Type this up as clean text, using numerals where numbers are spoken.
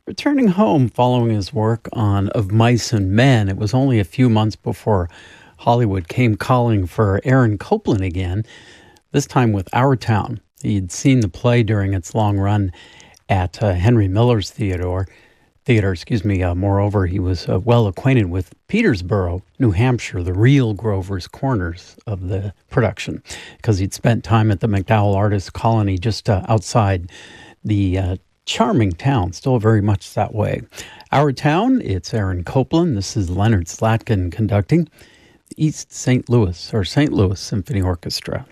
Returning home following his work on Of Mice and Men, it was only a few months before Hollywood came calling for Aaron Copland again, this time with Our Town. He'd seen the play during its long run at Henry Miller's theater. Moreover, he was well acquainted with Petersboro, New Hampshire, the real Grover's Corners of the production, because he'd spent time at the MacDowell Artists Colony just outside the charming town, still very much that way. Our Town, it's Aaron Copland. This is Leonard Slatkin conducting the St. Louis Symphony Orchestra.